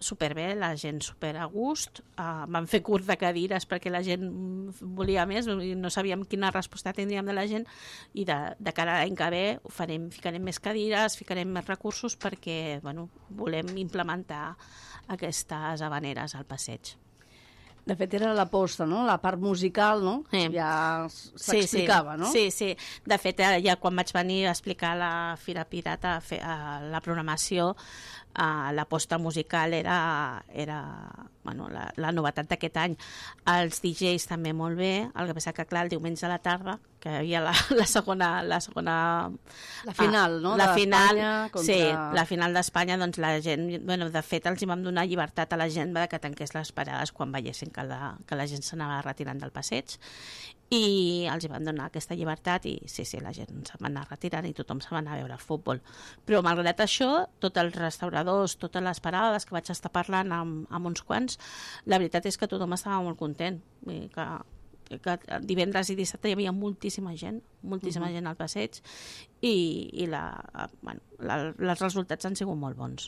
superbé, la gent super a gust, vam fer curt de cadires perquè la gent volia més i no sabíem quina resposta tindríem de la gent, i de cara a l'any que ve ficarem més cadires, ficarem més recursos perquè volem implementar aquestes havaneres al passeig. De fet, era l'aposta, no? La part musical, no? Ja s'explicava, no? Sí. De fet, ja quan vaig venir a explicar a la Fira Pirata la programació, l'aposta musical era la novetat d'aquest any. Els DJs també molt bé, el que passa que, clar, el diumenge a la tarda, que hi havia la segona... La final, no? La final, contra... sí, la final d'Espanya, doncs la gent... de fet, els hi vam donar llibertat a la gent que tanqués les parades quan veiessin que la gent s'anava retirant del passeig, i els hi van donar aquesta llibertat i sí, la gent se'n va anar retirant i tothom se'n va anar a veure el futbol. Però malgrat això, tots els restauradors, totes les parades que vaig estar parlant amb uns quants, la veritat és que tothom estava molt content, que divendres i dissabte hi havia moltíssima gent gent al passeig, i els resultats han sigut molt bons.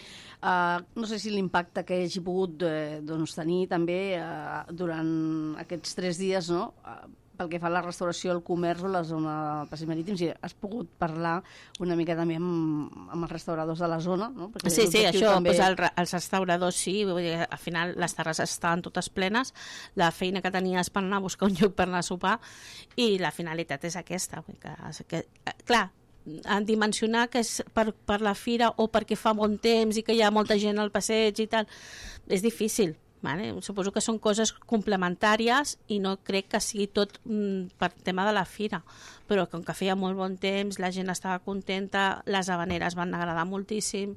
No sé si l'impacte que hagi pogut tenir també durant aquests 3 dies, no? Pel que fa a la restauració, el comerç o la zona del passeig marítim, si has pogut parlar una mica també amb els restauradors de la zona, no? Perquè sí, això, també... els restauradors sí, vull dir, al final les terrasses estaven totes plenes, la feina que tenies per anar a buscar un lloc per anar a sopar, i la finalitat és aquesta, que clar, en dimensionar que és per la fira o perquè fa bon temps i que hi ha molta gent al passeig i tal, és difícil. Vale? Suposo que són coses complementàries i no crec que sigui tot per tema de la fira, però com que feia molt bon temps, la gent estava contenta, les havaneres van agradar moltíssim,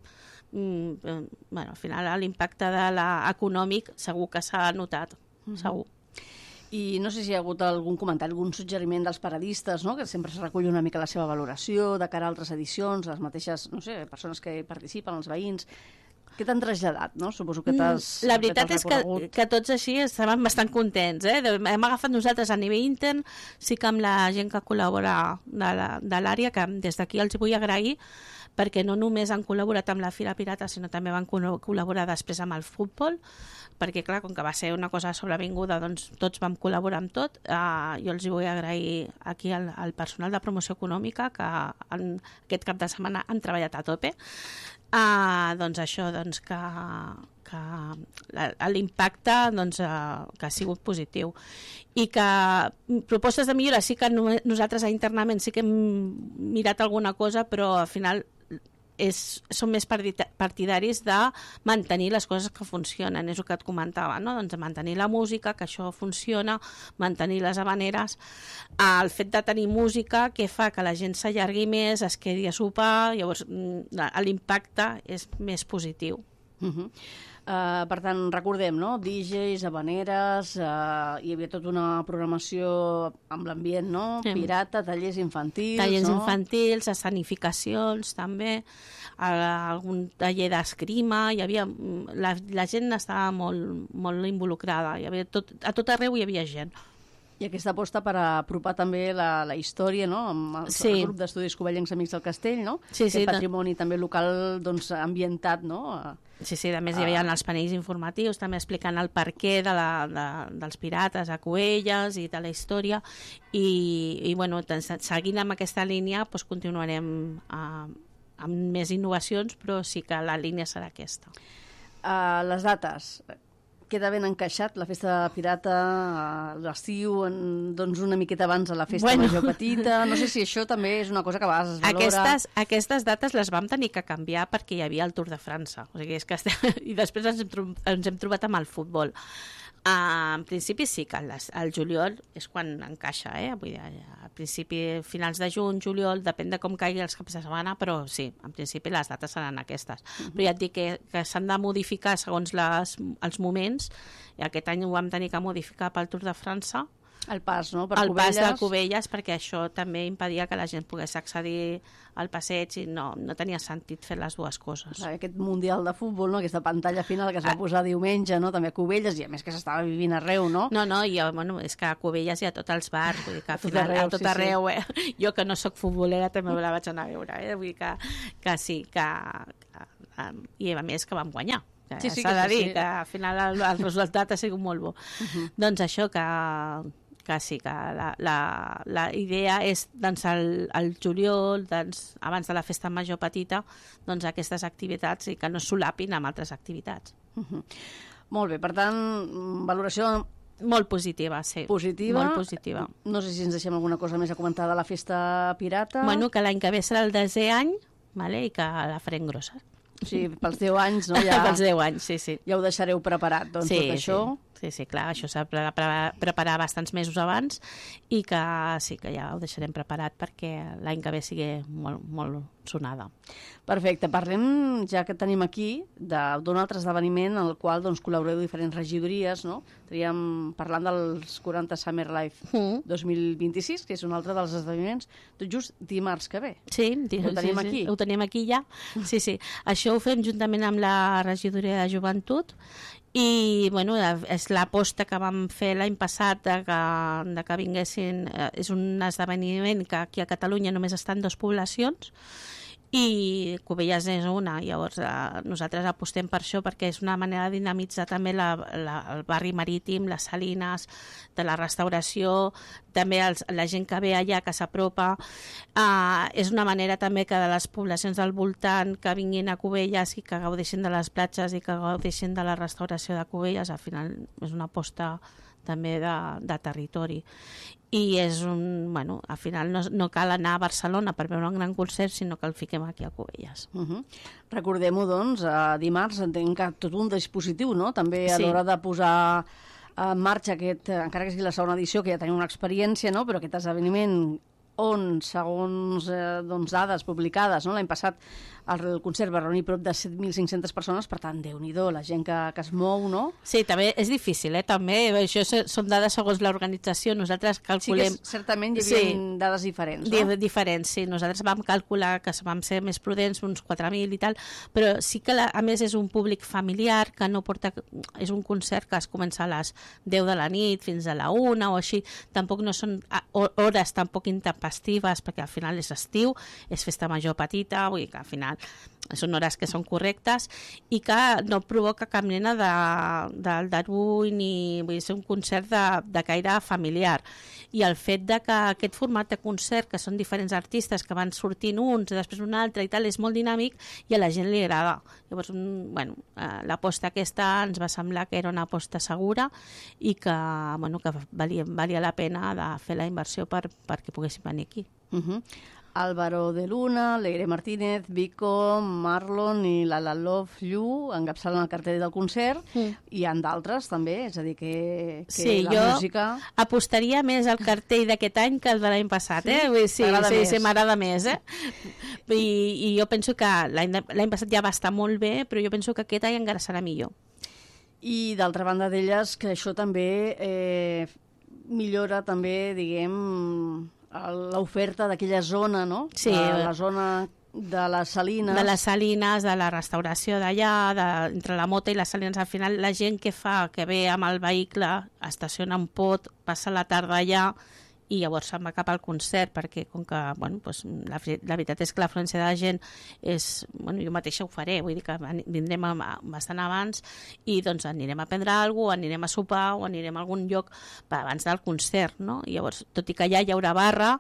al final l'impacte econòmic segur que s'ha notat, segur. I no sé si hi ha hagut algun comentari, algun suggeriment dels paradistes, no? Que sempre es recull una mica la seva valoració de cara a altres edicions, les mateixes, no sé, persones que hi participen, els veïns. Què t'han traslladat, no? Suposo que t'has... La veritat és que tots així estaven bastant contents, Hem agafat nosaltres a nivell intern, sí que amb la gent que col·labora de l'àrea, que des d'aquí els vull agrair, perquè no només han col·laborat amb la Fira Pirata, sinó també van col·laborar després amb el futbol, perquè clar, com que va ser una cosa sobrevinguda, doncs tots vam col·laborar amb tot. Jo els vull agrair aquí al personal de promoció econòmica, que aquest cap de setmana han treballat a tope. Doncs això, que l'impacte que ha sigut positiu, i que propostes de millora sí que nosaltres internament sí que hem mirat alguna cosa, però al final som més partidaris de mantenir les coses que funcionen, és el que et comentava, no? Doncs mantenir la música, que això funciona, mantenir les havaneres, el fet de tenir música que fa que la gent s'allargui més, es quedi a sopar, llavors l'impacte és més positiu. Per tant, recordem, no? DJs, havaneres, hi havia tota una programació amb l'ambient, no? Pirata, tallers infantils, tallers no? infantils, escenificacions també, algun taller d'esgrima, hi havia la gent estava molt involucrada, a tot arreu hi havia gent. I aquesta aposta per apropar també la història, no? Amb el grup d'estudis Covellencs Amics del Castell, no? Sí, aquest patrimoni també local, doncs, ambientat, no? Sí, a més hi havia els panells informatius també explicant el perquè dels pirates a Cubelles i de la història, i seguint amb aquesta línia continuarem amb més innovacions, però sí que la línia serà aquesta. Les dates, queda ben encaixat la festa pirata, l'estiu, doncs una miqueta abans de la festa major petita. No sé si això també és una cosa que a vegades es valora. Aquestes dates les vam tenir que canviar perquè hi havia el Tour de França. O sigui, i després ens hem trobat amb el futbol. En principi sí que el juliol és quan encaixa, vull dir, a principi, finals de juny, juliol, depèn de com caigui els caps de setmana, però sí, en principi les dates seran aquestes. Però ja et dic que s'han de modificar segons els moments, i aquest any ho vam tenir que modificar pel Tour de França, el pas, no? El pas de Cubelles, perquè això també impedia que la gent pogués accedir al passeig, i no tenia sentit fer les dues coses. Aquest Mundial de Futbol, no? Aquesta pantalla final que es va posar diumenge, no? També a Cubelles, i a més que s'estava vivint arreu, no? No, és que a Cubelles hi ha tots els bars, vull dir que al final a tot arreu, Jo que no sóc futbolera també la vaig anar a veure, vull dir que sí, i a més que vam guanyar. que Sí, s'ha de dir, sí. que al final el resultat ha sigut molt bo. Doncs això, que sí, que la idea és doncs, el juliol, doncs, abans de la festa major petita, doncs, aquestes activitats i que no es solapin amb altres activitats. Molt bé, per tant, valoració Molt positiva, sí. positiva. Molt positiva. No sé si ens deixem alguna cosa més a comentar de la festa pirata. Bueno, que l'any que ve serà el 10è any, vale? I que la farem grossa. O sigui, pels 10 anys, no? Ja, Pels 10 anys, sí. ja ho deixareu preparat, doncs, tot això. Sí, clar, això s'ha de preparar bastants mesos abans i que sí, que ja ho deixarem preparat perquè l'any que ve sigui molt, molt sonada. Perfecte, parlem, ja que tenim aquí, d'un altre esdeveniment en el qual doncs, col·laboreu diferents regidories, no? Estaríem parlant dels 40 Summer Life 2026, que és un altre dels esdeveniments, tot just dimarts que ve. Sí, ho tenim aquí. Ho tenim aquí ja. Sí. Això ho fem juntament amb la regidoria de joventut i bueno, és l'aposta que vam fer l'any passat de que vinguessin, és un esdeveniment que aquí a Catalunya només estan 2 poblacions i Cubelles és una, llavors nosaltres apostem per això perquè és una manera de dinamitzar també el barri marítim, les salines, de la restauració, també la gent que ve allà, que s'apropa, és una manera també que de les poblacions del voltant que vinguin a Cubelles i que gaudeixin de les platges i que gaudeixin de la restauració de Cubelles, al final és una aposta també de territori. I és bueno, al final no cal anar a Barcelona per veure un gran concert, sinó que el fiquem aquí a Cubelles. Recordem-ho, doncs, dimarts entenc que tot un dispositiu, no? També a l'hora de posar en marxa aquest, encara que sigui la segona edició, que ja tenim una experiència, no? Però aquest esdeveniment on, segons dades publicades, no? L'any passat el concert va reunir prop de 7.500 persones, per tant, Déu-n'hi-do, la gent que es mou, no? Sí, també és difícil, també, això són dades segons l'organització, nosaltres calculem... Sí que certament hi havia dades diferents, no? Diferents, sí, nosaltres vam calcular que vam ser més prudents, uns 4.000 i tal, però sí que a més és un públic familiar, que no porta... És un concert que es comença a les 10 de la nit fins a la 1 o així, tampoc no són hores tampoc intempestives, perquè al final és estiu, és festa major petita, vull dir que al final són hores que són correctes i que no provoca cap mena d'aldarull ni vull dir, ser un concert de caire familiar. I el fet de que aquest format de concert, que són diferents artistes que van sortint uns i després un altre i tal, és molt dinàmic i a la gent li agrada. Llavors, bueno, l'aposta aquesta ens va semblar que era una aposta segura i que, bueno, que valia la pena de fer la inversió perquè poguéssim venir aquí. Álvaro de Luna, Leire Martínez, Vico, Marlon i la Love You encapçalen el cartell del concert i hi ha d'altres també, és a dir que sí, la música... apostaria més al cartell d'aquest any que el de l'any passat, Sí, m'agrada més, I jo penso que l'any passat ja va estar molt bé, però jo penso que aquest any encara serà millor. I d'altra banda d'elles, que això també millora també, diguem... l'oferta d'aquella zona, no? Sí. La zona de les salines. De les salines, de la restauració d'allà, entre la Mota i les salines. Al final, la gent que ve amb el vehicle, estaciona un pot, passa la tarda allà i llavors se'n va cap al concert, perquè com que, bueno, doncs, la veritat és que l'afluència de la gent és... Bueno, jo mateixa ho faré, vull dir que vindrem bastant abans i doncs anirem a prendre alguna cosa, anirem a sopar o anirem a algun lloc abans del concert, no? I llavors, tot i que allà hi haurà barra,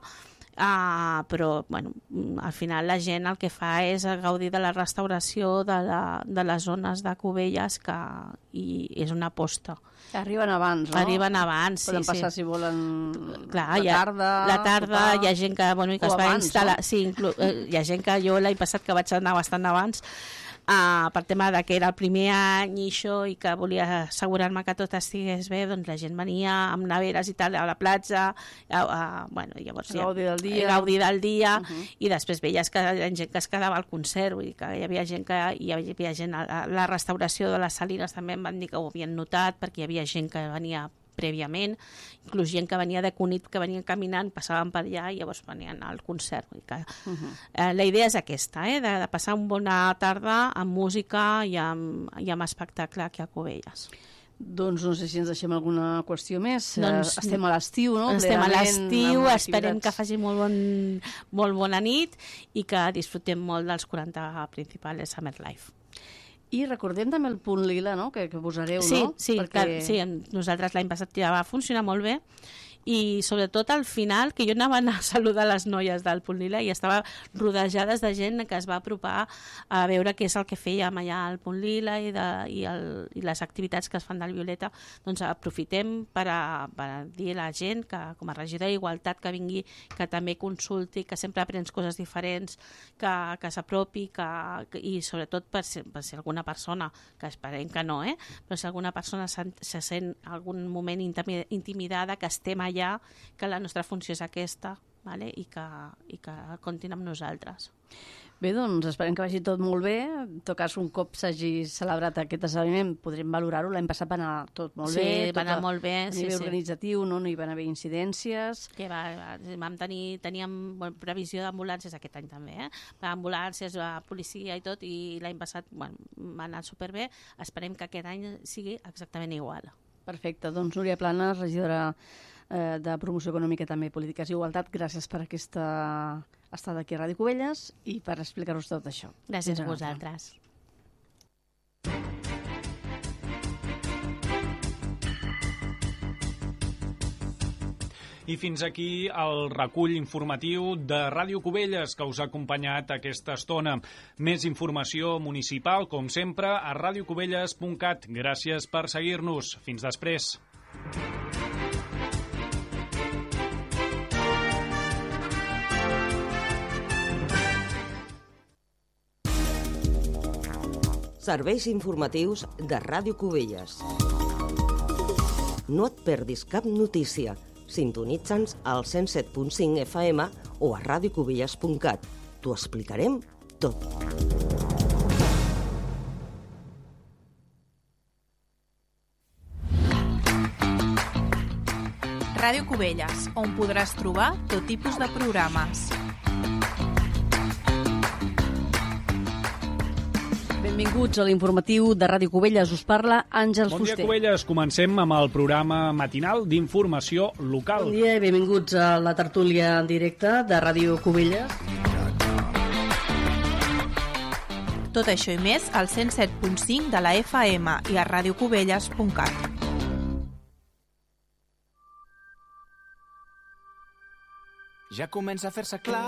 però bueno, al final la gent el que fa és gaudir de la restauració de les zones de Cubelles i és una aposta. Arriben abans, no? Arriben abans, Poden passar, si volen, la tarda, hi ha gent que, bueno, que es va instal·lar... No? Sí, hi ha gent que jo l'any passat que vaig anar bastant abans, per tema de que era el primer any i això, i que volia assegurar-me que tot estigués bé, doncs la gent venia amb neveres i tal a la platja, bueno, llavors gaudir del dia, i després veies que hi ha gent que es quedava al concert, vull dir que hi havia gent a la restauració de les salines també em van dir que ho havien notat, perquè hi havia gent que venia prèviament, inclús gent que venia de Cunit, que venien caminant, passaven per allà i llavors venien al concert. Vull dir que, la idea és aquesta, de passar una bona tarda amb música i amb espectacle aquí a Cubelles. Doncs no sé si ens deixem alguna qüestió més. Doncs, estem a l'estiu, no? Estem a l'estiu, esperem que faci molt bona nit i que disfrutem molt dels 40 principals Summer Life. I recordem també el punt lila, no?, que posareu, sí, no? Sí, sí, nosaltres l'any passat ja va funcionar molt bé, i sobretot al final, que jo anava a anar a saludar les noies del Punt Lila i estava rodejades de gent que es va apropar a veure què és el que fèiem allà al Punt Lila i les activitats que es fan del Violeta. Doncs aprofitem per dir a la gent que com a regidora d'Igualtat que vingui, que també consulti, que sempre aprens coses diferents, que s'apropi i sobretot per si alguna persona, que esperem que no, però si alguna persona se sent algun moment intimidada, que estem allà, que la nostra funció és aquesta, vale? I que comptin amb nosaltres. Bé, doncs esperem que vagi tot molt bé. En tot cas, un cop s'hagi celebrat aquest esdeveniment, podrem valorar-ho. L'any passat va anar tot molt bé. Sí, va anar molt bé. A nivell organitzatiu, no hi van haver incidències. Teníem previsió d'ambulàncies aquest any també, ambulàncies, policia i tot, i l'any passat va anar superbé. Esperem que aquest any sigui exactament igual. Perfecte. Doncs Núria Planes, regidora de Promoció Econòmica, també Polítiques i Igualtat, gràcies per aquesta estada aquí a Ràdio Cubelles i per explicar-nos tot això. Gràcies a vosaltres. I fins aquí el recull informatiu de Ràdio Cubelles que us ha acompanyat aquesta estona. Més informació municipal, com sempre, a radiocubelles.cat. Gràcies per seguir-nos. Fins després. Serveis informatius de Ràdio Cubelles. No et perdis cap notícia. Sintonitza'ns al 107.5 FM o a radiocubelles.cat. T'ho explicarem tot. Ràdio Cubelles, on podràs trobar tot tipus de programes. Benvinguts a l'informatiu de Ràdio Cubelles. Us parla Àngels Fuster. Bon dia, Cubelles. Comencem amb el programa matinal d'informació local. Bon dia i benvinguts a la tertúlia en directe de Ràdio Cubelles. Tot això i més al 107.5 de la FM i a radiocubelles.cat. Ja comença a fer-se clar